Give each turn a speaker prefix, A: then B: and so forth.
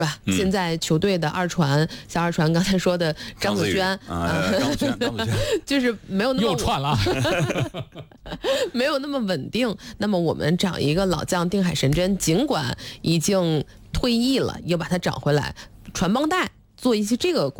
A: 吧？现在球队的二传，像二传刚才说的张子萱
B: 张子萱
A: 就是没有那么
C: 又串了，
A: 没有那么稳定。那么我们找一个老将定海神针，尽管已经退役了，又把他找回来，传帮带，做一些这个工作。